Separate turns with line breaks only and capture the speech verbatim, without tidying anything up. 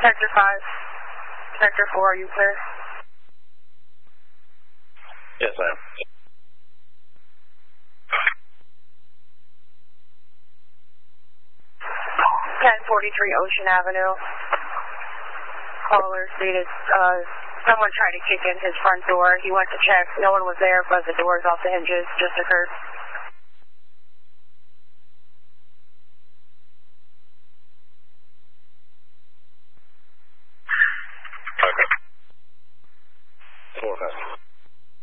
Sector five. Sector four, are you clear?
Yes, ma'am.
ten forty-three Ocean Avenue. Caller stated uh, someone tried to kick in his front door. He went to check. No one was there, but the doors off the hinges just occurred.